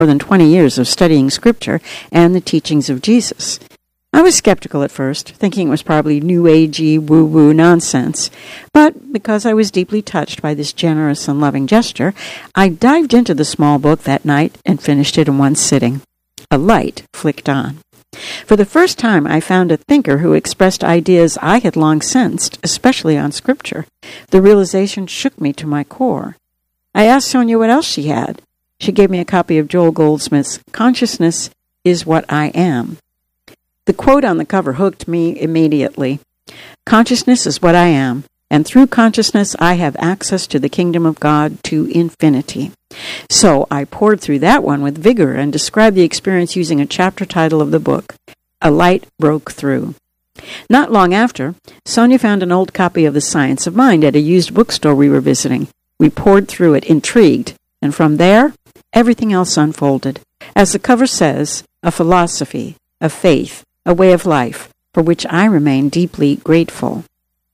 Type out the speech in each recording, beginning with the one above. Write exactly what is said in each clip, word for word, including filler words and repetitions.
more than twenty years of studying Scripture and the teachings of Jesus. I was skeptical at first, thinking it was probably New Agey, woo-woo nonsense. But because I was deeply touched by this generous and loving gesture, I dived into the small book that night and finished it in one sitting. A light flicked on. For the first time, I found a thinker who expressed ideas I had long sensed, especially on Scripture. The realization shook me to my core. I asked Sonia what else she had. She gave me a copy of Joel Goldsmith's Consciousness is What I Am. The quote on the cover hooked me immediately. Consciousness is what I am, and through consciousness I have access to the kingdom of God to infinity. So I poured through that one with vigor and described the experience using a chapter title of the book, A Light Broke Through. Not long after, Sonia found an old copy of The Science of Mind at a used bookstore we were visiting. We poured through it, intrigued, and from there, everything else unfolded. As the cover says, a philosophy, a faith, a way of life, for which I remain deeply grateful.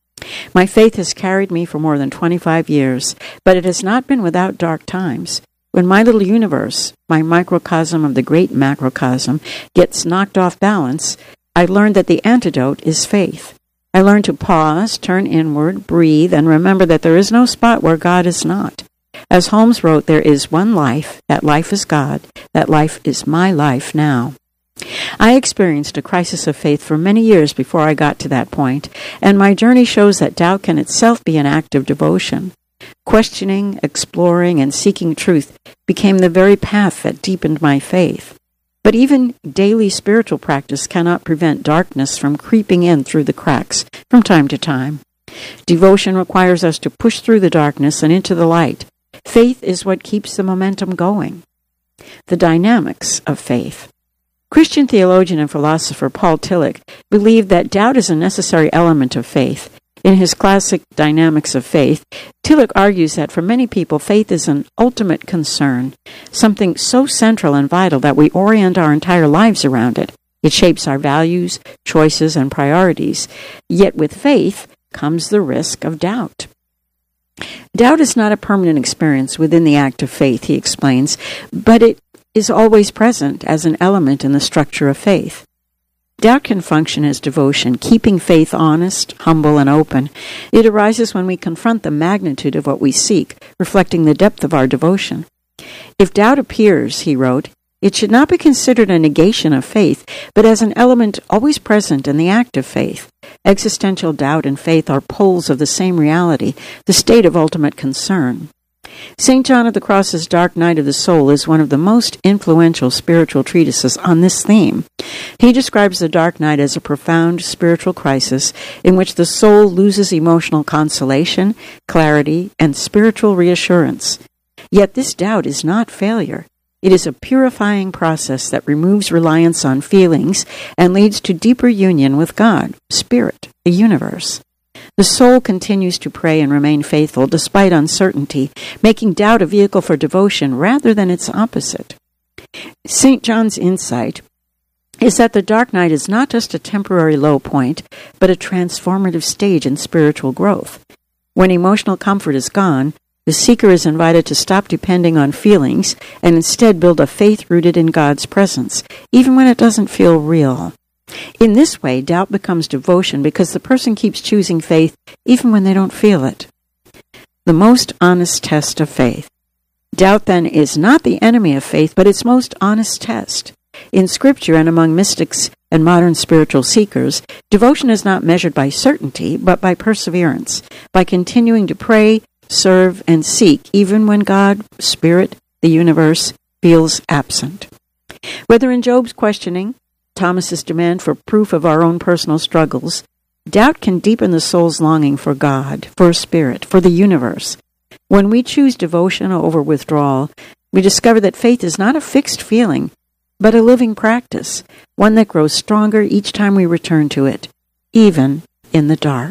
My faith has carried me for more than twenty-five years, but it has not been without dark times. When my little universe, my microcosm of the great macrocosm, gets knocked off balance, I learned that the antidote is faith. I learned to pause, turn inward, breathe, and remember that there is no spot where God is not. As Holmes wrote, there is one life, that life is God, that life is my life now. I experienced a crisis of faith for many years before I got to that point, and my journey shows that doubt can itself be an act of devotion. Questioning, exploring, and seeking truth became the very path that deepened my faith. But even daily spiritual practice cannot prevent darkness from creeping in through the cracks from time to time. Devotion requires us to push through the darkness and into the light. Faith is what keeps the momentum going. The dynamics of faith. Christian theologian and philosopher Paul Tillich believed that doubt is a necessary element of faith. In his classic Dynamics of Faith, Tillich argues that for many people, faith is an ultimate concern, something so central and vital that we orient our entire lives around it. It shapes our values, choices, and priorities. Yet with faith comes the risk of doubt. Doubt is not a permanent experience within the act of faith, he explains, but it is always present as an element in the structure of faith. Doubt can function as devotion, keeping faith honest, humble, and open. It arises when we confront the magnitude of what we seek, reflecting the depth of our devotion. If doubt appears, he wrote, it should not be considered a negation of faith, but as an element always present in the act of faith. Existential doubt and faith are poles of the same reality, the state of ultimate concern. Saint John of the Cross's Dark Night of the Soul is one of the most influential spiritual treatises on this theme. He describes the dark night as a profound spiritual crisis in which the soul loses emotional consolation, clarity, and spiritual reassurance. Yet this doubt is not failure. It is a purifying process that removes reliance on feelings and leads to deeper union with God, Spirit, the universe. The soul continues to pray and remain faithful despite uncertainty, making doubt a vehicle for devotion rather than its opposite. Saint John's insight is that the dark night is not just a temporary low point, but a transformative stage in spiritual growth. When emotional comfort is gone, the seeker is invited to stop depending on feelings and instead build a faith rooted in God's presence, even when it doesn't feel real. In this way, doubt becomes devotion because the person keeps choosing faith even when they don't feel it. The most honest test of faith. Doubt, then, is not the enemy of faith, but its most honest test. In Scripture and among mystics and modern spiritual seekers, devotion is not measured by certainty, but by perseverance, by continuing to pray, serve, and seek, even when God, Spirit, the universe, feels absent. Whether in Job's questioning, Thomas's demand for proof of our own personal struggles, doubt can deepen the soul's longing for God, for Spirit, for the universe. When we choose devotion over withdrawal, we discover that faith is not a fixed feeling, but a living practice, one that grows stronger each time we return to it, even in the dark.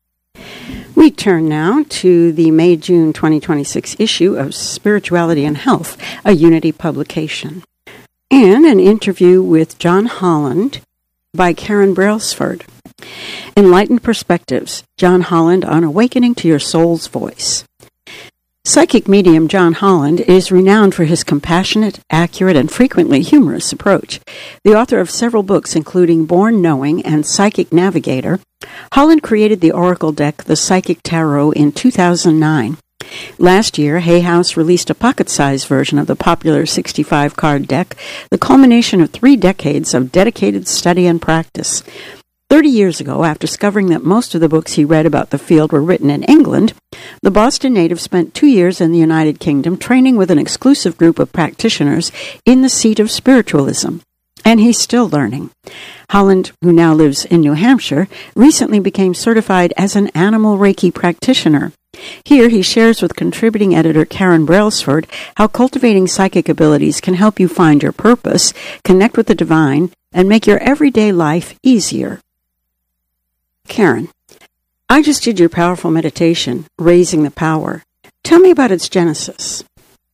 We turn now to the May-June twenty twenty-six issue of Spirituality and Health, a Unity publication, and an interview with John Holland by Karen Brailsford. Enlightened Perspectives, John Holland on Awakening to Your Soul's Voice. Psychic medium John Holland is renowned for his compassionate, accurate, and frequently humorous approach. The author of several books, including Born Knowing and Psychic Navigator, Holland created the oracle deck, the Psychic Tarot, in two thousand nine. Last year, Hay House released a pocket-sized version of the popular sixty-five card deck, the culmination of three decades of dedicated study and practice. Thirty years ago, after discovering that most of the books he read about the field were written in England, the Boston native spent two years in the United Kingdom training with an exclusive group of practitioners in the seat of spiritualism. And he's still learning. Holland, who now lives in New Hampshire, recently became certified as an animal Reiki practitioner. Here he shares with contributing editor Karen Brailsford how cultivating psychic abilities can help you find your purpose, connect with the divine, and make your everyday life easier. Karen, I just did your powerful meditation, Raising the Power. Tell me about its genesis.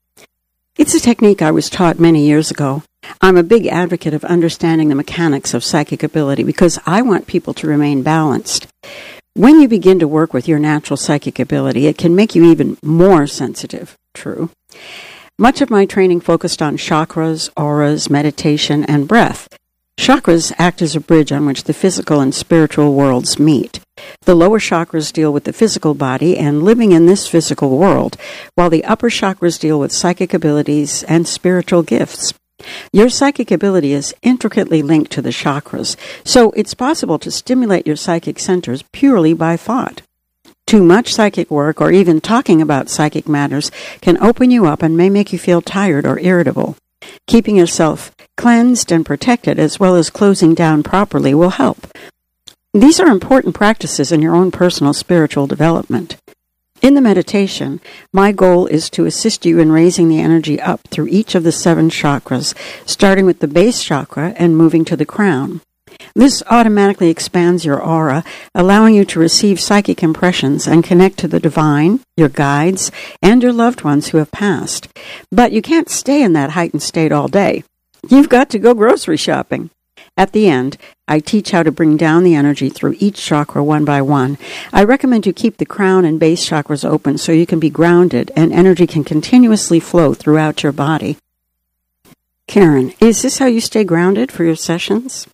It's a technique I was taught many years ago. I'm a big advocate of understanding the mechanics of psychic ability because I want people to remain balanced. When you begin to work with your natural psychic ability, it can make you even more sensitive. True. Much of my training focused on chakras, auras, meditation, and breath. Chakras act as a bridge on which the physical and spiritual worlds meet. The lower chakras deal with the physical body and living in this physical world, while the upper chakras deal with psychic abilities and spiritual gifts. Your psychic ability is intricately linked to the chakras, so it's possible to stimulate your psychic centers purely by thought. Too much psychic work or even talking about psychic matters can open you up and may make you feel tired or irritable. Keeping yourself cleansed and protected, as well as closing down properly, will help. These are important practices in your own personal spiritual development. In the meditation, my goal is to assist you in raising the energy up through each of the seven chakras, starting with the base chakra and moving to the crown. This automatically expands your aura, allowing you to receive psychic impressions and connect to the divine, your guides, and your loved ones who have passed. But you can't stay in that heightened state all day. You've got to go grocery shopping. At the end, I teach how to bring down the energy through each chakra one by one. I recommend you keep the crown and base chakras open so you can be grounded and energy can continuously flow throughout your body. Karen, is this how you stay grounded for your sessions?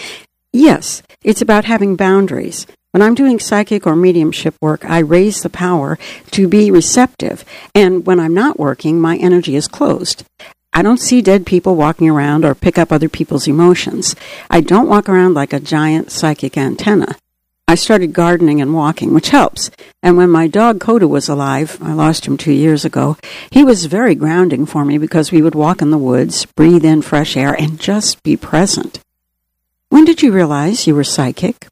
Yes, it's about having boundaries. When I'm doing psychic or mediumship work, I raise the power to be receptive, and when I'm not working, my energy is closed. I don't see dead people walking around or pick up other people's emotions. I don't walk around like a giant psychic antenna. I started gardening and walking, which helps. And when my dog Coda was alive, I lost him two years ago, he was very grounding for me because we would walk in the woods, breathe in fresh air, and just be present. When did you realize you were psychic?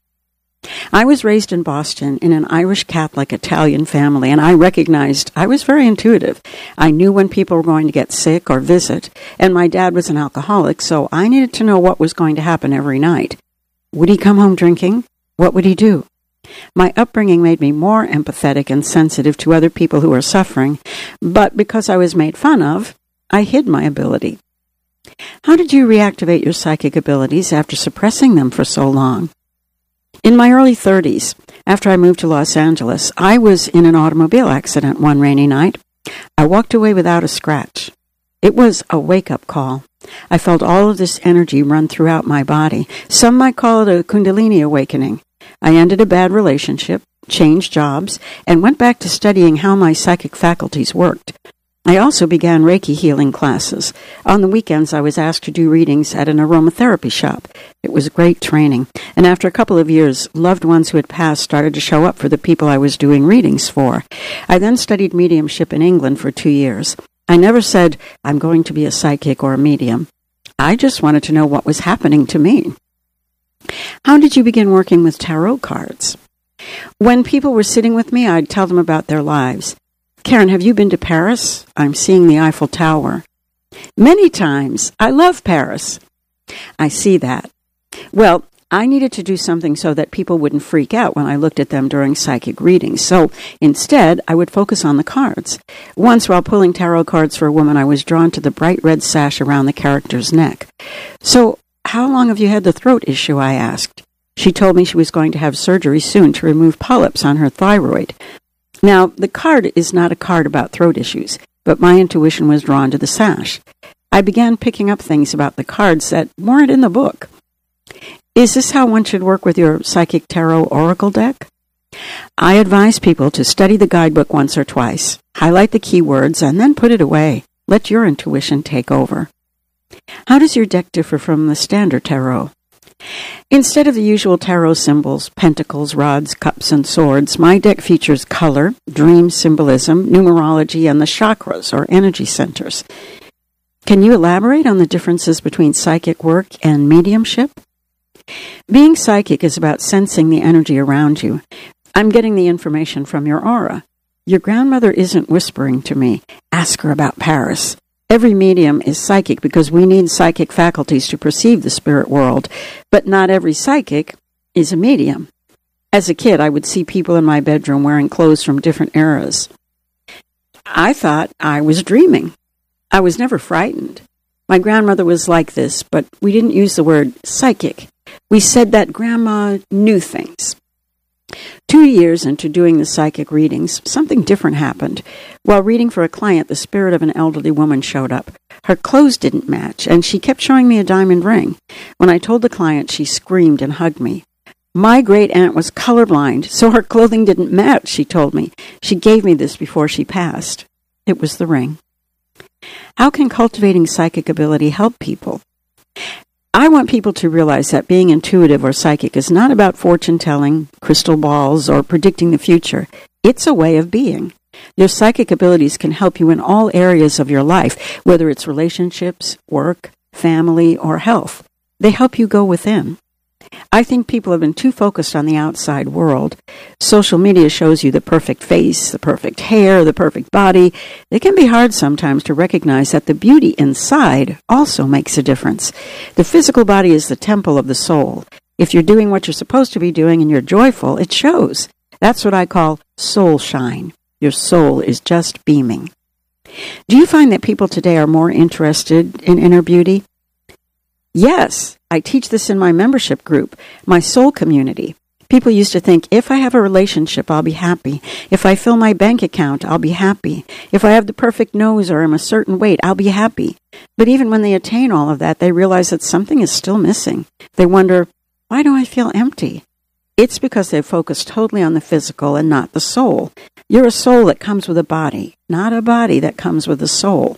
I was raised in Boston in an Irish Catholic Italian family, and I recognized I was very intuitive. I knew when people were going to get sick or visit, and my dad was an alcoholic, so I needed to know what was going to happen every night. Would he come home drinking? What would he do? My upbringing made me more empathetic and sensitive to other people who were suffering, but because I was made fun of, I hid my ability. How did you reactivate your psychic abilities after suppressing them for so long? In my early thirties, after I moved to Los Angeles, I was in an automobile accident one rainy night. I walked away without a scratch. It was a wake-up call. I felt all of this energy run throughout my body. Some might call it a Kundalini awakening. I ended a bad relationship, changed jobs, and went back to studying how my psychic faculties worked. I also began Reiki healing classes. On the weekends, I was asked to do readings at an aromatherapy shop. It was great training. And after a couple of years, loved ones who had passed started to show up for the people I was doing readings for. I then studied mediumship in England for two years. I never said, I'm going to be a psychic or a medium. I just wanted to know what was happening to me. How did you begin working with tarot cards? When people were sitting with me, I'd tell them about their lives. Karen, have you been to Paris? I'm seeing the Eiffel Tower. Many times. I love Paris. I see that. Well, I needed to do something so that people wouldn't freak out when I looked at them during psychic readings. So instead, I would focus on the cards. Once, while pulling tarot cards for a woman, I was drawn to the bright red sash around the character's neck. So, how long have you had the throat issue? I asked. She told me she was going to have surgery soon to remove polyps on her thyroid. Now, the card is not a card about throat issues, but my intuition was drawn to the sash. I began picking up things about the cards that weren't in the book. Is this how one should work with your psychic tarot oracle deck? I advise people to study the guidebook once or twice, highlight the keywords, and then put it away. Let your intuition take over. How does your deck differ from the standard tarot? Instead of the usual tarot symbols, pentacles, rods, cups, and swords, my deck features color, dream symbolism, numerology, and the chakras, or energy centers. Can you elaborate on the differences between psychic work and mediumship? Being psychic is about sensing the energy around you. I'm getting the information from your aura. Your grandmother isn't whispering to me, ask her about Paris. Every medium is psychic because we need psychic faculties to perceive the spirit world, but not every psychic is a medium. As a kid, I would see people in my bedroom wearing clothes from different eras. I thought I was dreaming. I was never frightened. My grandmother was like this, but we didn't use the word psychic. We said that Grandma knew things. Two years into doing the psychic readings, something different happened. While reading for a client, the spirit of an elderly woman showed up. Her clothes didn't match, and she kept showing me a diamond ring. When I told the client, she screamed and hugged me. My great-aunt was colorblind, so her clothing didn't match, she told me. She gave me this before she passed. It was the ring. How can cultivating psychic ability help people? I want people to realize that being intuitive or psychic is not about fortune-telling, crystal balls, or predicting the future. It's a way of being. Your psychic abilities can help you in all areas of your life, whether it's relationships, work, family, or health. They help you go within. I think people have been too focused on the outside world. Social media shows you the perfect face, the perfect hair, the perfect body. It can be hard sometimes to recognize that the beauty inside also makes a difference. The physical body is the temple of the soul. If you're doing what you're supposed to be doing and you're joyful, it shows. That's what I call soul shine. Your soul is just beaming. Do you find that people today are more interested in inner beauty? Yes, I teach this in my membership group, my soul community. People used to think, if I have a relationship, I'll be happy. If I fill my bank account, I'll be happy. If I have the perfect nose or am a certain weight, I'll be happy. But even when they attain all of that, they realize that something is still missing. They wonder, why do I feel empty? It's because they've focused totally on the physical and not the soul. You're a soul that comes with a body, not a body that comes with a soul.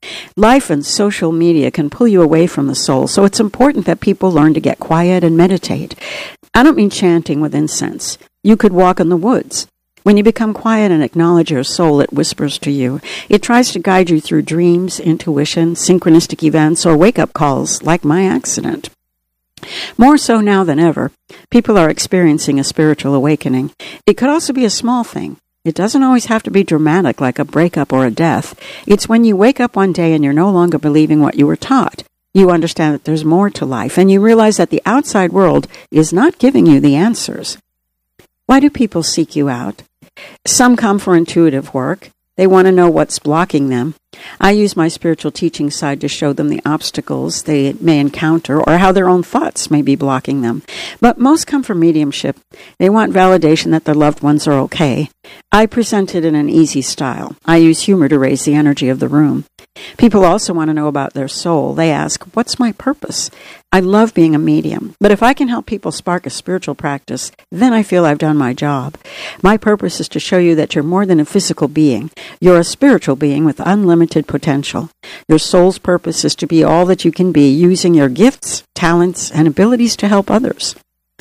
Life and social media can pull you away from the soul, so it's important that people learn to get quiet and meditate. I don't mean chanting with incense. You could walk in the woods. When you become quiet and acknowledge your soul, it whispers to you. It tries to guide you through dreams, intuition, synchronistic events, or wake-up calls, like my accident. More so now than ever, people are experiencing a spiritual awakening. It could also be a small thing. It doesn't always have to be dramatic like a breakup or a death. It's when you wake up one day and you're no longer believing what you were taught. You understand that there's more to life, and you realize that the outside world is not giving you the answers. Why do people seek you out? Some come for intuitive work. They want to know what's blocking them. I use my spiritual teaching side to show them the obstacles they may encounter or how their own thoughts may be blocking them. But most come for mediumship. They want validation that their loved ones are okay. I present it in an easy style. I use humor to raise the energy of the room. People also want to know about their soul. They ask, what's my purpose? I love being a medium, but if I can help people spark a spiritual practice, then I feel I've done my job. My purpose is to show you that you're more than a physical being. You're a spiritual being with unlimited potential. Your soul's purpose is to be all that you can be, using your gifts, talents, and abilities to help others.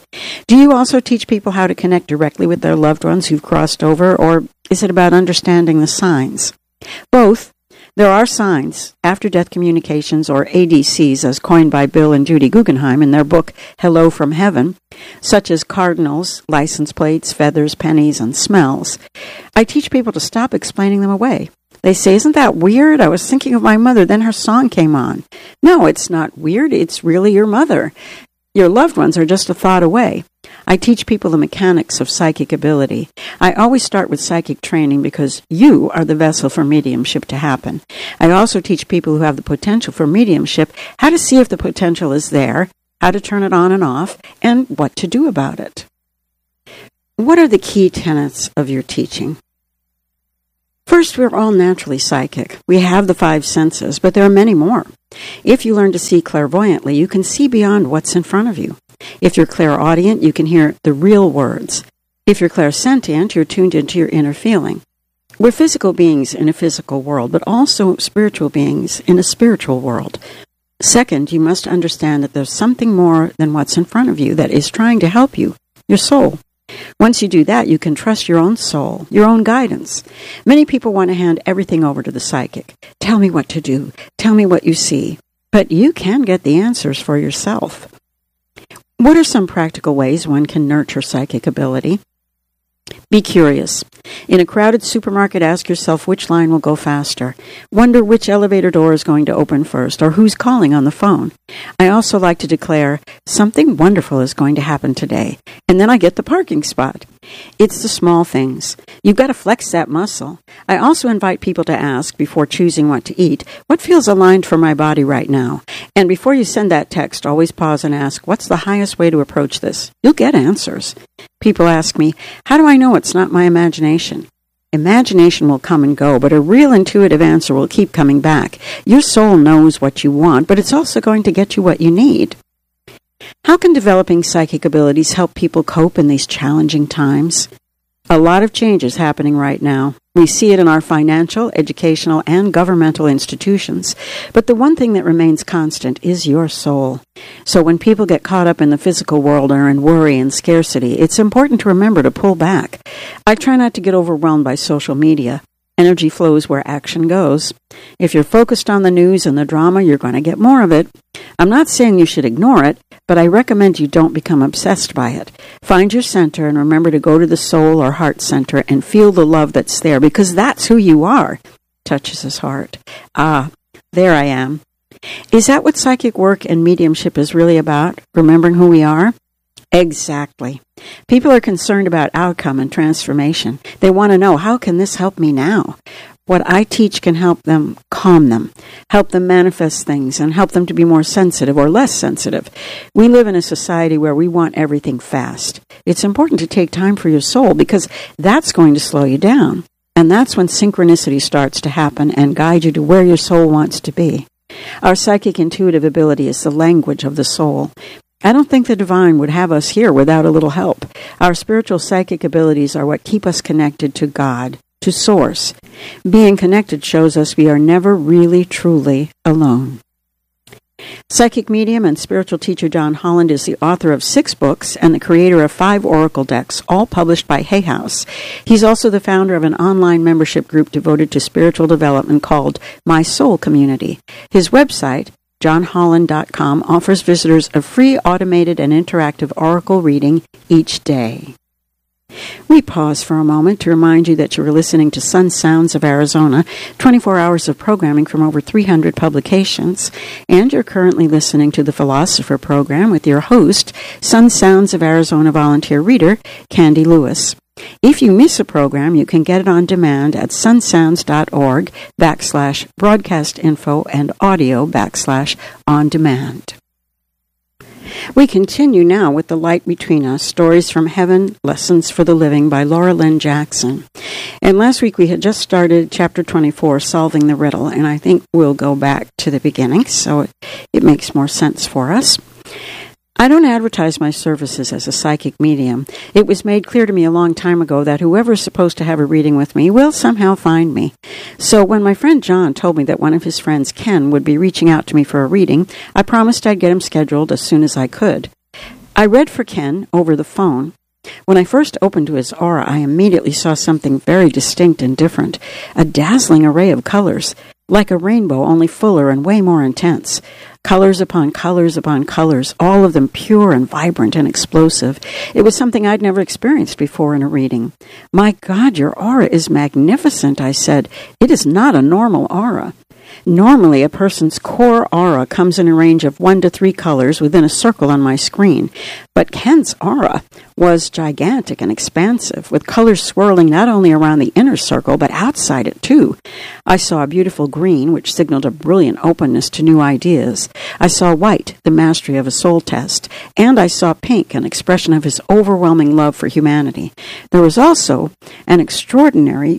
Do you also teach people how to connect directly with their loved ones who've crossed over, or is it about understanding the signs? Both. There are signs, after-death communications, or A D Cs, as coined by Bill and Judy Guggenheim in their book, Hello from Heaven, such as cardinals, license plates, feathers, pennies, and smells. I teach people to stop explaining them away. They say, isn't that weird? I was thinking of my mother, then her song came on. No, it's not weird. It's really your mother. Your loved ones are just a thought away. I teach people the mechanics of psychic ability. I always start with psychic training because you are the vessel for mediumship to happen. I also teach people who have the potential for mediumship how to see if the potential is there, how to turn it on and off, and what to do about it. What are the key tenets of your teaching? First, we're all naturally psychic. We have the five senses, but there are many more. If you learn to see clairvoyantly, you can see beyond what's in front of you. If you're clairaudient, you can hear the real words. If you're clairsentient, you're tuned into your inner feeling. We're physical beings in a physical world, but also spiritual beings in a spiritual world. Second, you must understand that there's something more than what's in front of you that is trying to help you, your soul. Once you do that, you can trust your own soul, your own guidance. Many people want to hand everything over to the psychic. Tell me what to do. Tell me what you see. But you can get the answers for yourself. What are some practical ways one can nurture psychic ability? Be curious. In a crowded supermarket, ask yourself which line will go faster. Wonder which elevator door is going to open first, or who's calling on the phone. I also like to declare, something wonderful is going to happen today, and then I get the parking spot. It's the small things. You've got to flex that muscle. I also invite people to ask, before choosing what to eat, what feels aligned for my body right now? And before you send that text, always pause and ask, what's the highest way to approach this? You'll get answers. People ask me, how do I know it's not my imagination? Imagination will come and go, but a real intuitive answer will keep coming back. Your soul knows what you want, but it's also going to get you what you need. How can developing psychic abilities help people cope in these challenging times? A lot of change is happening right now. We see it in our financial, educational, and governmental institutions. But the one thing that remains constant is your soul. So when people get caught up in the physical world or in worry and scarcity, it's important to remember to pull back. I try not to get overwhelmed by social media. Energy flows where action goes. If you're focused on the news and the drama, you're going to get more of it. I'm not saying you should ignore it, but I recommend you don't become obsessed by it. Find your center and remember to go to the soul or heart center and feel the love that's there, because that's who you are. Touches his heart. Ah, there I am. Is that what psychic work and mediumship is really about? Remembering who we are? Exactly. People are concerned about outcome and transformation. They want to know, how can this help me now? What I teach can help them calm them, help them manifest things, and help them to be more sensitive or less sensitive. We live in a society where we want everything fast. It's important to take time for your soul, because that's going to slow you down. And that's when synchronicity starts to happen and guide you to where your soul wants to be. Our psychic intuitive ability is the language of the soul. I don't think the divine would have us here without a little help. Our spiritual psychic abilities are what keep us connected to God, to Source. Being connected shows us we are never really, truly alone. Psychic medium and spiritual teacher John Holland is the author of six books and the creator of five oracle decks, all published by Hay House. He's also the founder of an online membership group devoted to spiritual development called My Soul Community. His website, john holland dot com, offers visitors a free automated and interactive oracle reading each day. We pause for a moment to remind you that you are listening to Sun Sounds of Arizona, twenty-four hours of programming from over three hundred publications, and you're currently listening to the Philosopher program with your host, Sun Sounds of Arizona volunteer reader, Candy Lewis. If you miss a program, you can get it on demand at sunsounds.org backslash broadcast info and audio backslash on demand. We continue now with The Light Between Us, Stories from Heaven, Lessons for the Living by Laura Lynn Jackson. And last week we had just started Chapter twenty-four, Solving the Riddle, and I think we'll go back to the beginning, so it, it makes more sense for us. I don't advertise my services as a psychic medium. It was made clear to me a long time ago that whoever is supposed to have a reading with me will somehow find me. So when my friend John told me that one of his friends, Ken, would be reaching out to me for a reading, I promised I'd get him scheduled as soon as I could. I read for Ken over the phone. When I first opened to his aura, I immediately saw something very distinct and different, a dazzling array of colors, like a rainbow, only fuller and way more intense. Colors upon colors upon colors, all of them pure and vibrant and explosive. It was something I'd never experienced before in a reading. "My God, your aura is magnificent," I said. "It is not a normal aura." Normally, a person's core aura comes in a range of one to three colors within a circle on my screen. But Ken's aura was gigantic and expansive, with colors swirling not only around the inner circle, but outside it too. I saw a beautiful green, which signaled a brilliant openness to new ideas. I saw white, the mastery of a soul test. And I saw pink, an expression of his overwhelming love for humanity. There was also an extraordinary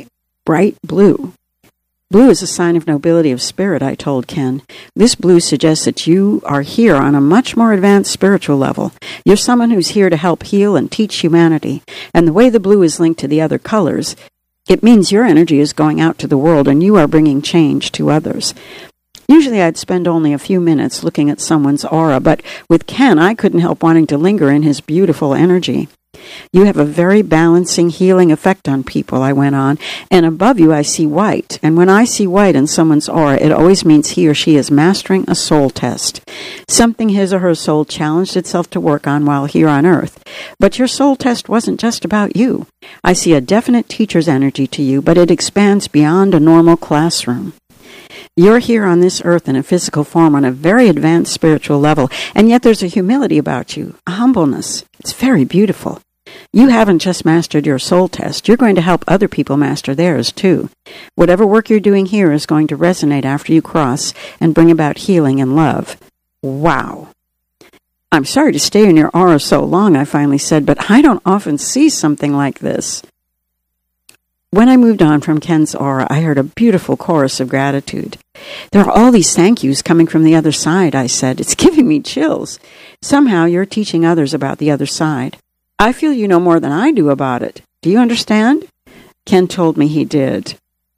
bright blue. Blue is a sign of nobility of spirit, I told Ken. This blue suggests that you are here on a much more advanced spiritual level. You're someone who's here to help heal and teach humanity. And the way the blue is linked to the other colors, it means your energy is going out to the world and you are bringing change to others. Usually I'd spend only a few minutes looking at someone's aura, but with Ken, I couldn't help wanting to linger in his beautiful energy. You have a very balancing, healing effect on people, I went on, and above you I see white, and when I see white in someone's aura, it always means he or she is mastering a soul test, something his or her soul challenged itself to work on while here on earth. But your soul test wasn't just about you. I see a definite teacher's energy to you, but it expands beyond a normal classroom. You're here on this earth in a physical form on a very advanced spiritual level, and yet there's a humility about you, a humbleness. It's very beautiful. You haven't just mastered your soul test. You're going to help other people master theirs, too. Whatever work you're doing here is going to resonate after you cross and bring about healing and love. Wow. I'm sorry to stay in your aura so long, I finally said, but I don't often see something like this. When I moved on from Ken's aura, I heard a beautiful chorus of gratitude. There are all these thank yous coming from the other side, I said. It's giving me chills. Somehow you're teaching others about the other side. I feel you know more than I do about it. Do you understand? Ken told me he did.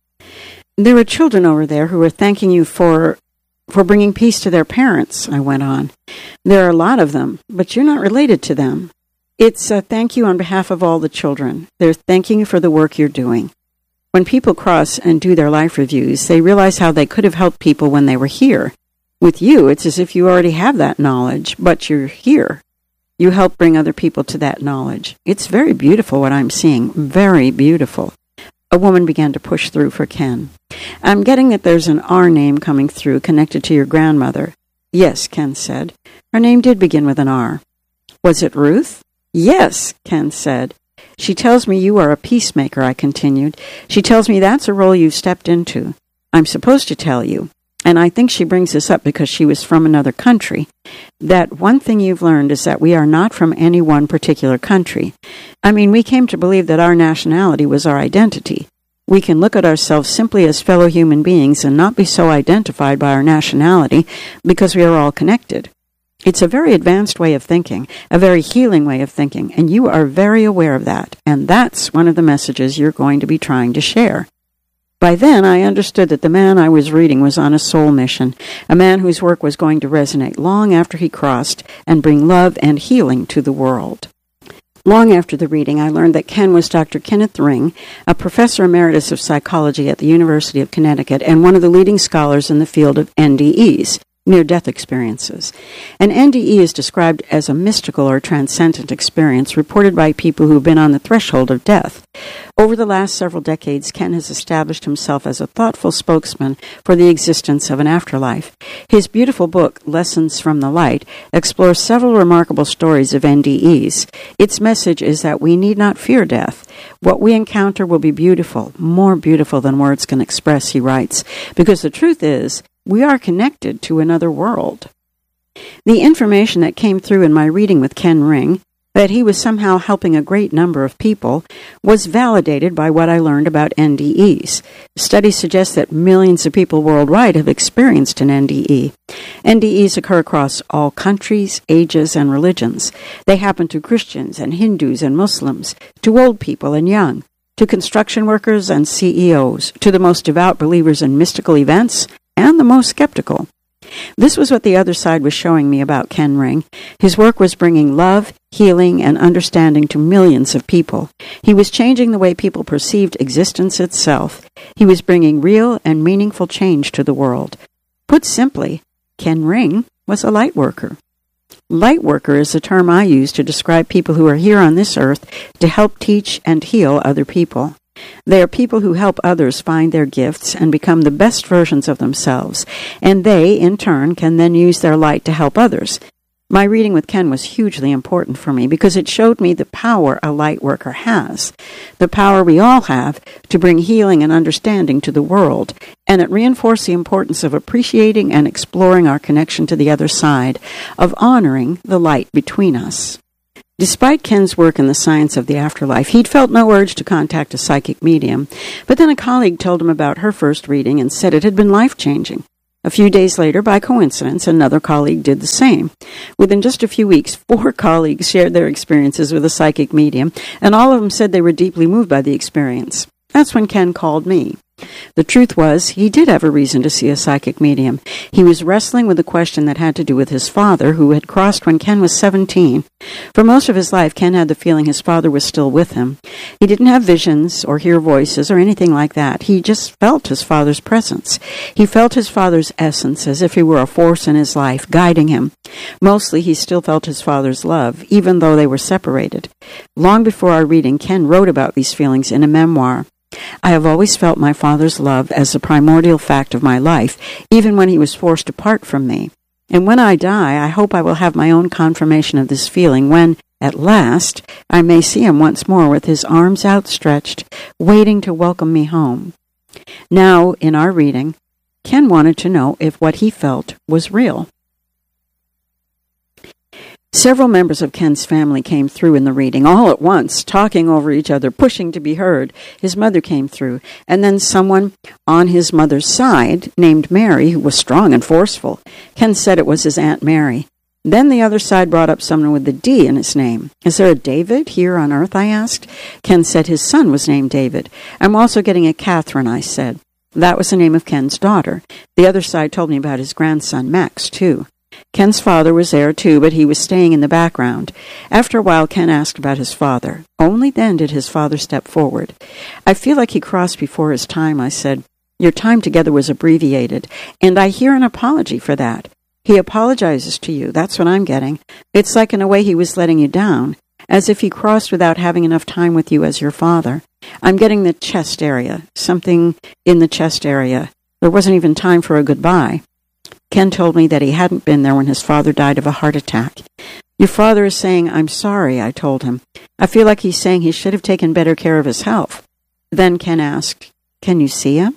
There are children over there who are thanking you for for bringing peace to their parents, I went on. There are a lot of them, but you're not related to them. It's a thank you on behalf of all the children. They're thanking you for the work you're doing. When people cross and do their life reviews, they realize how they could have helped people when they were here. With you, it's as if you already have that knowledge, but you're here. You help bring other people to that knowledge. It's very beautiful what I'm seeing. Very beautiful. A woman began to push through for Ken. I'm getting that there's an R name coming through connected to your grandmother. Yes, Ken said. Her name did begin with an R. Was it Ruth? Yes, Ken said. She tells me you are a peacemaker, I continued. She tells me that's a role you've stepped into. I'm supposed to tell you, and I think she brings this up because she was from another country, that one thing you've learned is that we are not from any one particular country. I mean, we came to believe that our nationality was our identity. We can look at ourselves simply as fellow human beings and not be so identified by our nationality because we are all connected. It's a very advanced way of thinking, a very healing way of thinking, and you are very aware of that, and that's one of the messages you're going to be trying to share. By then, I understood that the man I was reading was on a soul mission, a man whose work was going to resonate long after he crossed and bring love and healing to the world. Long after the reading, I learned that Ken was Doctor Kenneth Ring, a professor emeritus of psychology at the University of Connecticut and one of the leading scholars in the field of N D Es. Near-death experiences. An N D E is described as a mystical or transcendent experience reported by people who have been on the threshold of death. Over the last several decades, Ken has established himself as a thoughtful spokesman for the existence of an afterlife. His beautiful book, Lessons from the Light, explores several remarkable stories of N D Es. Its message is that we need not fear death. What we encounter will be beautiful, more beautiful than words can express, he writes, because the truth is, we are connected to another world. The information that came through in my reading with Ken Ring, that he was somehow helping a great number of people, was validated by what I learned about N D Es. Studies suggest that millions of people worldwide have experienced an N D E. N D Es occur across all countries, ages, and religions. They happen to Christians and Hindus and Muslims, to old people and young, to construction workers and C E Os, to the most devout believers in mystical events, and the most skeptical. This was what the other side was showing me about Ken Ring. His work was bringing love, healing, and understanding to millions of people. He was changing the way people perceived existence itself. He was bringing real and meaningful change to the world. Put simply, Ken Ring was a light worker. Light worker is a term I use to describe people who are here on this earth to help teach and heal other people. They are people who help others find their gifts and become the best versions of themselves, and they, in turn, can then use their light to help others. My reading with Ken was hugely important for me because it showed me the power a light worker has, the power we all have to bring healing and understanding to the world, and it reinforced the importance of appreciating and exploring our connection to the other side, of honoring the light between us. Despite Ken's work in the science of the afterlife, he'd felt no urge to contact a psychic medium, but then a colleague told him about her first reading and said it had been life-changing. A few days later, by coincidence, another colleague did the same. Within just a few weeks, four colleagues shared their experiences with a psychic medium, and all of them said they were deeply moved by the experience. That's when Ken called me. The truth was, he did have a reason to see a psychic medium. He was wrestling with a question that had to do with his father, who had crossed when Ken was seventeen. For most of his life, Ken had the feeling his father was still with him. He didn't have visions or hear voices or anything like that. He just felt his father's presence. He felt his father's essence as if he were a force in his life, guiding him. Mostly, he still felt his father's love, even though they were separated. Long before our reading, Ken wrote about these feelings in a memoir. I have always felt my father's love as the primordial fact of my life, even when he was forced apart from me. And when I die, I hope I will have my own confirmation of this feeling when, at last, I may see him once more with his arms outstretched, waiting to welcome me home. Now, in our reading, Ken wanted to know if what he felt was real. Several members of Ken's family came through in the reading, all at once, talking over each other, pushing to be heard. His mother came through, and then someone on his mother's side, named Mary, who was strong and forceful. Ken said it was his Aunt Mary. Then the other side brought up someone with a D in his name. Is there a David here on earth, I asked. Ken said his son was named David. I'm also getting a Catherine, I said. That was the name of Ken's daughter. The other side told me about his grandson, Max, too. Ken's father was there, too, but he was staying in the background. After a while, Ken asked about his father. Only then did his father step forward. I feel like he crossed before his time, I said. Your time together was abbreviated, and I hear an apology for that. He apologizes to you. That's what I'm getting. It's like in a way he was letting you down, as if he crossed without having enough time with you as your father. I'm getting the chest area, something in the chest area. There wasn't even time for a goodbye. Ken told me that he hadn't been there when his father died of a heart attack. Your father is saying, I'm sorry, I told him. I feel like he's saying he should have taken better care of his health. Then Ken asked, can you see him?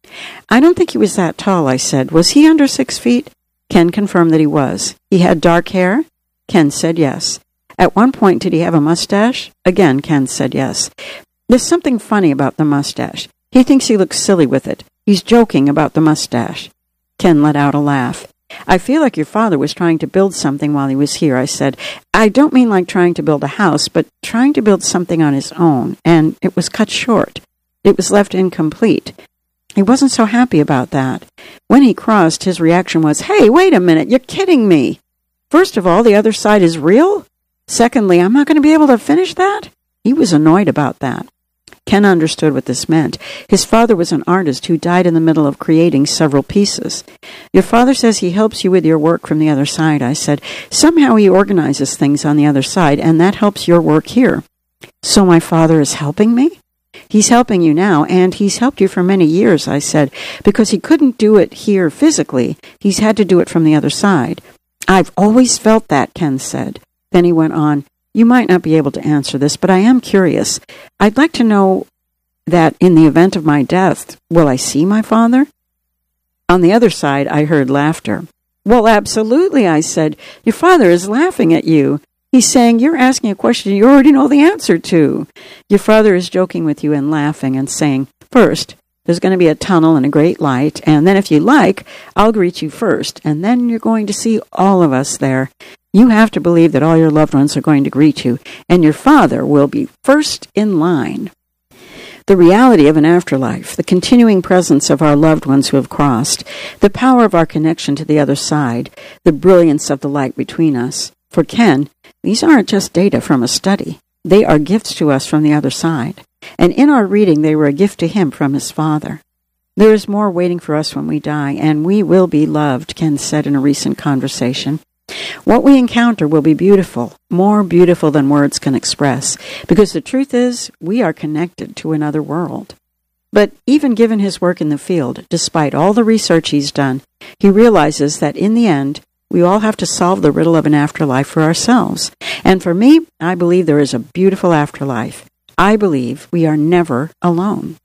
I don't think he was that tall, I said. Was he under six feet? Ken confirmed that he was. He had dark hair? Ken said yes. At one point, did he have a mustache? Again, Ken said yes. There's something funny about the mustache. He thinks he looks silly with it. He's joking about the mustache. Ken let out a laugh. I feel like your father was trying to build something while he was here, I said. I don't mean like trying to build a house, but trying to build something on his own, and it was cut short. It was left incomplete. He wasn't so happy about that. When he crossed, his reaction was, hey, wait a minute, you're kidding me. First of all, the other side is real? Secondly, I'm not going to be able to finish that? He was annoyed about that. Ken understood what this meant. His father was an artist who died in the middle of creating several pieces. Your father says he helps you with your work from the other side, I said. Somehow he organizes things on the other side, and that helps your work here. So my father is helping me? He's helping you now, and he's helped you for many years, I said, because he couldn't do it here physically. He's had to do it from the other side. I've always felt that, Ken said. Then he went on, you might not be able to answer this, but I am curious. I'd like to know that in the event of my death, will I see my father? On the other side, I heard laughter. Well, absolutely, I said. Your father is laughing at you. He's saying you're asking a question you already know the answer to. Your father is joking with you and laughing and saying, first, there's going to be a tunnel and a great light, and then if you like, I'll greet you first, and then you're going to see all of us there. You have to believe that all your loved ones are going to greet you, and your father will be first in line. The reality of an afterlife, the continuing presence of our loved ones who have crossed, the power of our connection to the other side, the brilliance of the light between us. For Ken, these aren't just data from a study. They are gifts to us from the other side. And in our reading, they were a gift to him from his father. There is more waiting for us when we die, and we will be loved, Ken said in a recent conversation. What we encounter will be beautiful, more beautiful than words can express, because the truth is, we are connected to another world. But even given his work in the field, despite all the research he's done, he realizes that in the end, we all have to solve the riddle of an afterlife for ourselves. And for me, I believe there is a beautiful afterlife. I believe we are never alone.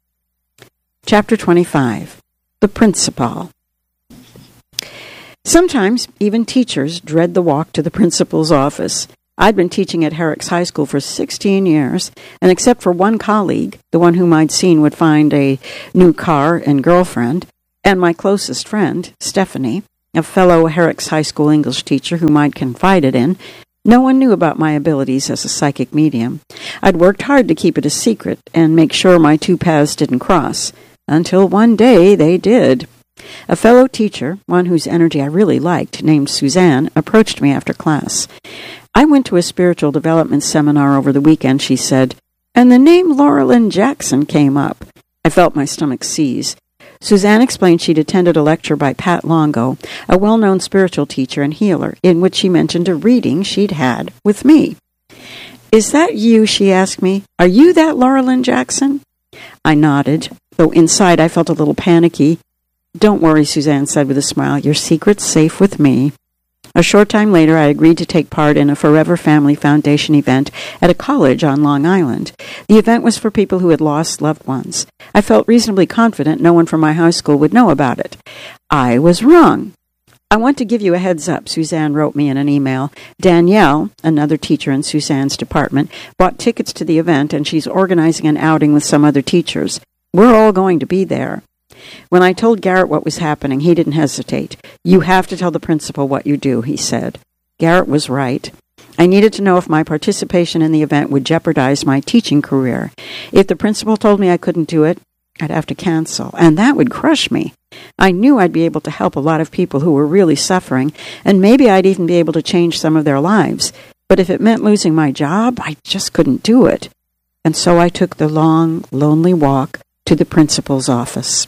Chapter twenty-five, The Principal. Sometimes even teachers dread the walk to the principal's office. I'd been teaching at Herrick's High School for sixteen years, and except for one colleague, the one whom I'd seen would find a new car and girlfriend, and my closest friend, Stephanie, a fellow Herrick's High School English teacher whom I'd confided in, no one knew about my abilities as a psychic medium. I'd worked hard to keep it a secret and make sure my two paths didn't cross, until one day they did. A fellow teacher, one whose energy I really liked, named Suzanne, approached me after class. I went to a spiritual development seminar over the weekend, she said, and the name Laura Lynn Jackson came up. I felt my stomach seize. Suzanne explained she'd attended a lecture by Pat Longo, a well-known spiritual teacher and healer, in which she mentioned a reading she'd had with me. "Is that you?" she asked me. "Are you that Laura Lynn Jackson?" I nodded, though inside I felt a little panicky. "Don't worry," Suzanne said with a smile. "Your secret's safe with me." A short time later, I agreed to take part in a Forever Family Foundation event at a college on Long Island. The event was for people who had lost loved ones. I felt reasonably confident no one from my high school would know about it. I was wrong. "I want to give you a heads up," Suzanne wrote me in an email. "Danielle, another teacher in Suzanne's department, bought tickets to the event, and she's organizing an outing with some other teachers. We're all going to be there." When I told Garrett what was happening, he didn't hesitate. "You have to tell the principal what you do," he said. Garrett was right. I needed to know if my participation in the event would jeopardize my teaching career. If the principal told me I couldn't do it, I'd have to cancel, and that would crush me. I knew I'd be able to help a lot of people who were really suffering, and maybe I'd even be able to change some of their lives. But if it meant losing my job, I just couldn't do it. And so I took the long, lonely walk to the principal's office.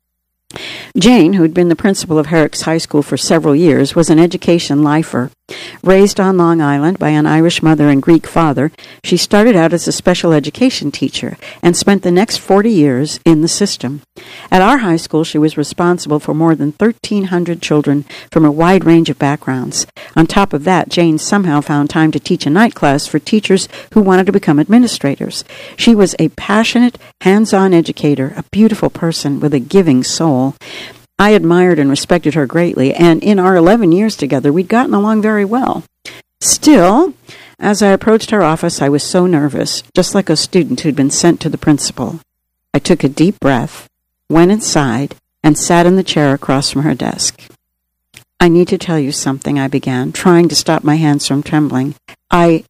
Jane, who had been the principal of Herrick's High School for several years, was an education lifer. Raised on Long Island by an Irish mother and Greek father, she started out as a special education teacher and spent the next forty years in the system. At our high school, she was responsible for more than thirteen hundred children from a wide range of backgrounds. On top of that, Jane somehow found time to teach a night class for teachers who wanted to become administrators. She was a passionate, hands-on educator, a beautiful person with a giving soul. I admired and respected her greatly, and in our eleven years together, we'd gotten along very well. Still, as I approached her office, I was so nervous, just like a student who'd been sent to the principal. I took a deep breath, went inside, and sat in the chair across from her desk. "I need to tell you something," I began, trying to stop my hands from trembling. I...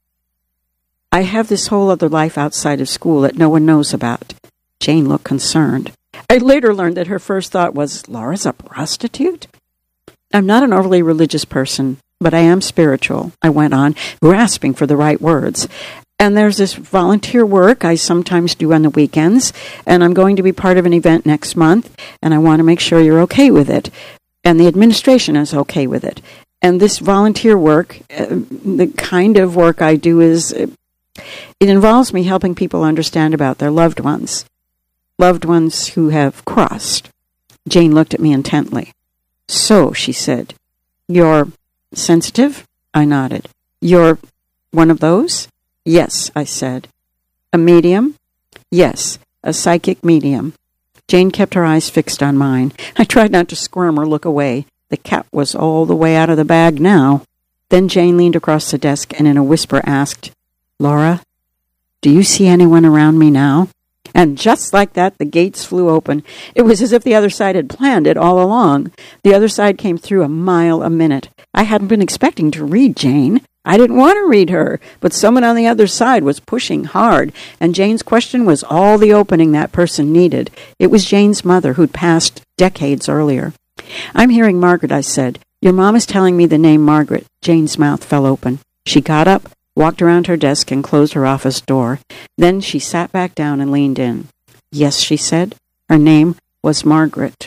I have this whole other life outside of school that no one knows about." Jane looked concerned. I later learned that her first thought was, "Laura's a prostitute?" "I'm not an overly religious person, but I am spiritual," I went on, grasping for the right words. "And there's this volunteer work I sometimes do on the weekends, and I'm going to be part of an event next month, and I want to make sure you're okay with it, and the administration is okay with it. And this volunteer work, uh, the kind of work I do is, uh, it involves me helping people understand about their loved ones. Loved ones who have crossed." Jane looked at me intently. "So," she said, "you're sensitive?" I nodded. "You're one of those?" "Yes," I said. "A medium?" "Yes, a psychic medium." Jane kept her eyes fixed on mine. I tried not to squirm or look away. The cat was all the way out of the bag now. Then Jane leaned across the desk and in a whisper asked, "Laura, do you see anyone around me now?" And just like that, the gates flew open. It was as if the other side had planned it all along. The other side came through a mile a minute. I hadn't been expecting to read Jane. I didn't want to read her, but someone on the other side was pushing hard, and Jane's question was all the opening that person needed. It was Jane's mother, who'd passed decades earlier. "I'm hearing Margaret," I said. "Your mom is telling me the name Margaret." Jane's mouth fell open. She got up, walked around her desk, and closed her office door. Then she sat back down and leaned in. "Yes," she said. "Her name was Margaret."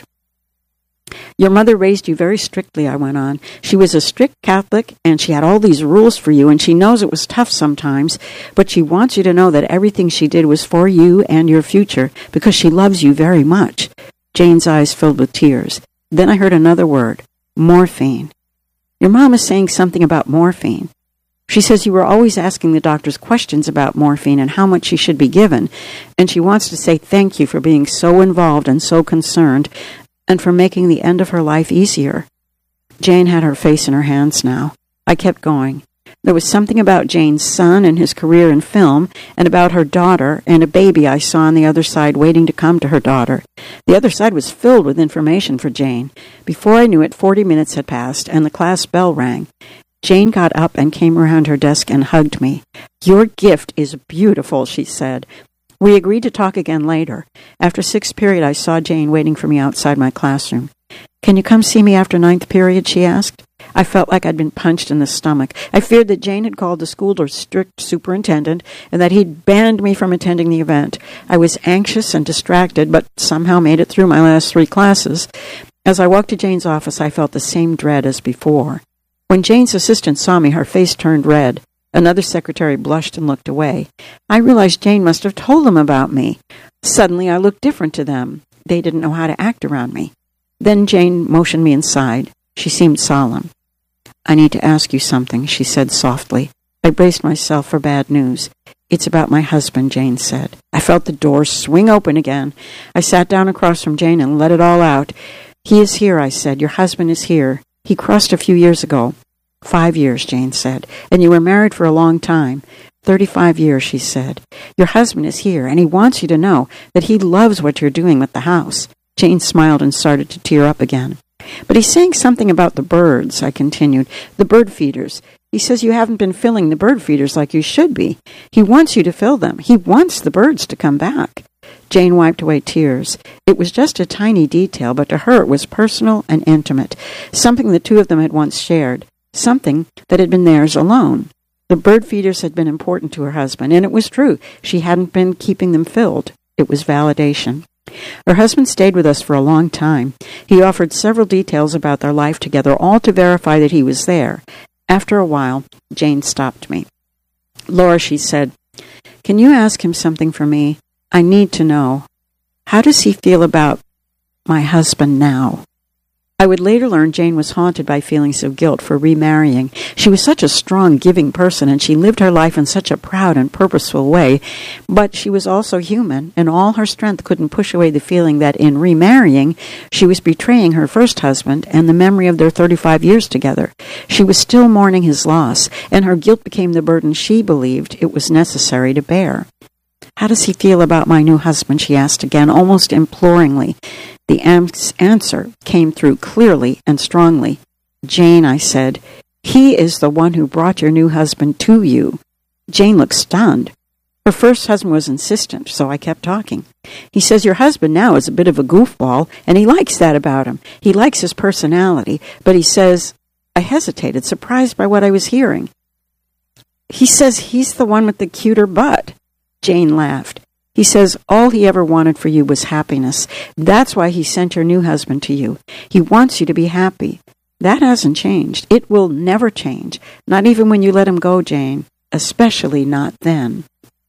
"Your mother raised you very strictly," I went on. "She was a strict Catholic, and she had all these rules for you, and she knows it was tough sometimes, but she wants you to know that everything she did was for you and your future, because she loves you very much." Jane's eyes filled with tears. Then I heard another word, morphine. "Your mom is saying something about morphine. She says you were always asking the doctors questions about morphine and how much she should be given, and she wants to say thank you for being so involved and so concerned, and for making the end of her life easier." Jane had her face in her hands now. I kept going. There was something about Jane's son and his career in film, and about her daughter and a baby I saw on the other side waiting to come to her daughter. The other side was filled with information for Jane. Before I knew it, forty minutes had passed, and the class bell rang. Jane got up and came around her desk and hugged me. "Your gift is beautiful," she said. We agreed to talk again later. After sixth period, I saw Jane waiting for me outside my classroom. "Can you come see me after ninth period?" she asked. I felt like I'd been punched in the stomach. I feared that Jane had called the school district superintendent and that he'd banned me from attending the event. I was anxious and distracted, but somehow made it through my last three classes. As I walked to Jane's office, I felt the same dread as before. When Jane's assistant saw me, her face turned red. Another secretary blushed and looked away. I realized Jane must have told them about me. Suddenly, I looked different to them. They didn't know how to act around me. Then Jane motioned me inside. She seemed solemn. "I need to ask you something," she said softly. I braced myself for bad news. "It's about my husband," Jane said. I felt the door swing open again. I sat down across from Jane and let it all out. "He is here," I said. "Your husband is here. He crossed a few years ago." Five years, Jane said. "And you were married for a long time." Thirty-five years, she said. "Your husband is here, and he wants you to know that he loves what you're doing with the house." Jane smiled and started to tear up again. "But he's saying something about the birds," I continued. "The bird feeders. He says you haven't been filling the bird feeders like you should be. He wants you to fill them. He wants the birds to come back." Jane wiped away tears. It was just a tiny detail, but to her it was personal and intimate, something the two of them had once shared, something that had been theirs alone. The bird feeders had been important to her husband, and it was true. She hadn't been keeping them filled. It was validation. Her husband stayed with us for a long time. He offered several details about their life together, all to verify that he was there. After a while, Jane stopped me. "Laura," she said, "can you ask him something for me? I need to know. How does he feel about my husband now?" I would later learn Jane was haunted by feelings of guilt for remarrying. She was such a strong, giving person, and she lived her life in such a proud and purposeful way. But she was also human, and all her strength couldn't push away the feeling that in remarrying, she was betraying her first husband and the memory of their thirty-five years together. She was still mourning his loss, and her guilt became the burden she believed it was necessary to bear. "How does he feel about my new husband?" she asked again, almost imploringly. The answer came through clearly and strongly. "Jane," I said, "he is the one who brought your new husband to you." Jane looked stunned. Her first husband was insistent, so I kept talking. "He says your husband now is a bit of a goofball, and he likes that about him. He likes his personality, but he says—" I hesitated, surprised by what I was hearing. "He says he's the one with the cuter butt." Jane laughed. "He says all he ever wanted for you was happiness. That's why he sent your new husband to you. He wants you to be happy. That hasn't changed. It will never change. Not even when you let him go, Jane. Especially not then."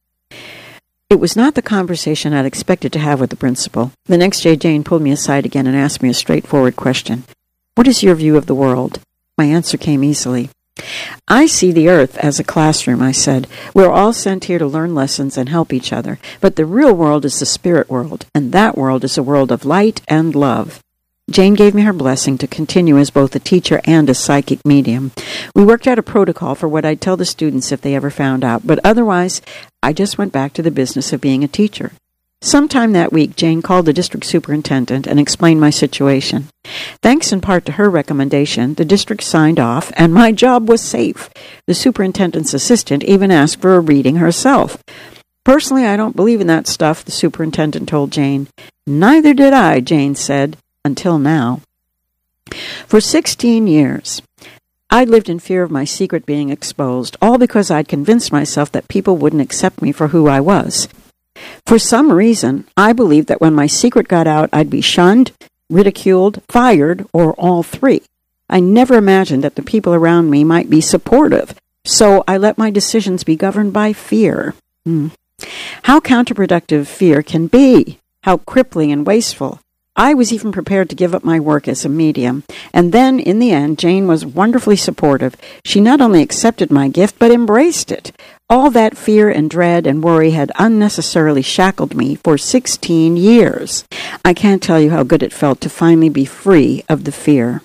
It was not the conversation I'd expected to have with the principal. The next day, Jane pulled me aside again and asked me a straightforward question. "What is your view of the world?" My answer came easily. "I see the earth as a classroom," I said. "We're all sent here to learn lessons and help each other. But the real world is the spirit world, and that world is a world of light and love." Jane gave me her blessing to continue as both a teacher and a psychic medium. We worked out a protocol for what I'd tell the students if they ever found out, but otherwise, I just went back to the business of being a teacher. Sometime that week, Jane called the district superintendent and explained my situation. Thanks in part to her recommendation, the district signed off, and my job was safe. The superintendent's assistant even asked for a reading herself. "Personally, I don't believe in that stuff," the superintendent told Jane. "Neither did I," Jane said, "until now." For sixteen years, I'd lived in fear of my secret being exposed, all because I'd convinced myself that people wouldn't accept me for who I was. For some reason, I believed that when my secret got out, I'd be shunned, ridiculed, fired, or all three. I never imagined that the people around me might be supportive, so I let my decisions be governed by fear. Hmm. How counterproductive fear can be! How crippling and wasteful! I was even prepared to give up my work as a medium. And then, in the end, Jane was wonderfully supportive. She not only accepted my gift, but embraced it. All that fear and dread and worry had unnecessarily shackled me for sixteen years. I can't tell you how good it felt to finally be free of the fear.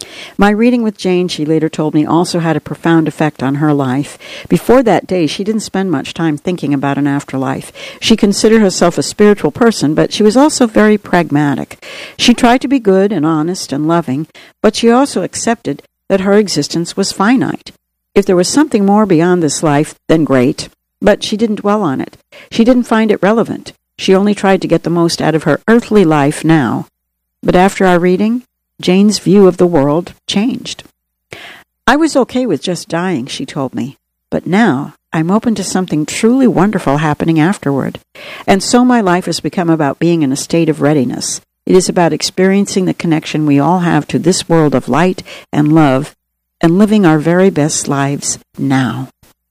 My reading with Jane, she later told me, also had a profound effect on her life. Before that day, she didn't spend much time thinking about an afterlife. She considered herself a spiritual person, but she was also very pragmatic. She tried to be good and honest and loving, but she also accepted that her existence was finite. If there was something more beyond this life, then great. But she didn't dwell on it. She didn't find it relevant. She only tried to get the most out of her earthly life now. But after our reading, Jane's view of the world changed. I was okay with just dying, she told me, but now I'm open to something truly wonderful happening afterward. And so my life has become about being in a state of readiness. It is about experiencing the connection we all have to this world of light and love and living our very best lives now.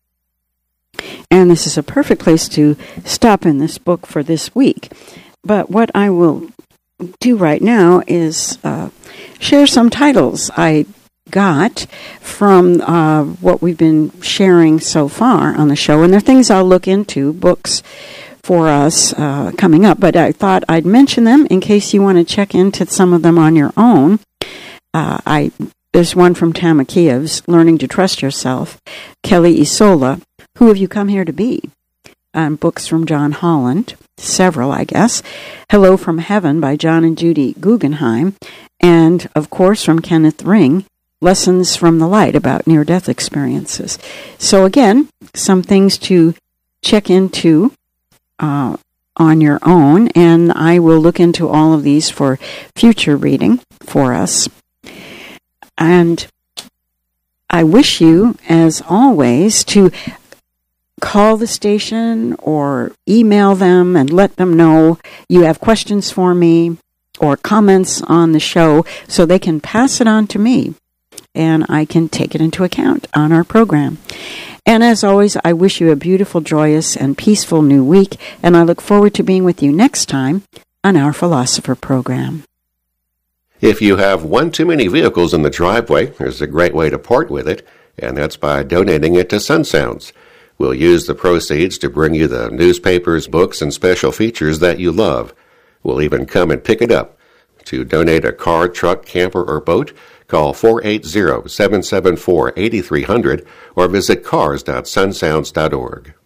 And this is a perfect place to stop in this book for this week. But what I will do right now is uh, share some titles I got from uh, what we've been sharing so far on the show. And they're things I'll look into, books for us uh, coming up. But I thought I'd mention them in case you want to check into some of them on your own. Uh, I There's one from Tama Kiev's, Learning to Trust Yourself. Kelly Isola, Who Have You Come Here to Be? Um, books from John Holland, several, I guess. Hello from Heaven by John and Judy Guggenheim. And, of course, from Kenneth Ring, Lessons from the Light about near-death experiences. So, again, some things to check into uh, on your own, and I will look into all of these for future reading for us. And I wish you, as always, to call the station or email them and let them know you have questions for me or comments on the show so they can pass it on to me and I can take it into account on our program. And as always, I wish you a beautiful, joyous, and peaceful new week, and I look forward to being with you next time on Our Philosopher program. If you have one too many vehicles in the driveway, there's a great way to part with it, and that's by donating it to Sun Sounds. We'll use the proceeds to bring you the newspapers, books, and special features that you love. We'll even come and pick it up. To donate a car, truck, camper, or boat, call four eight zero, seven seven four, eight three zero zero or visit cars dot sun sounds dot org.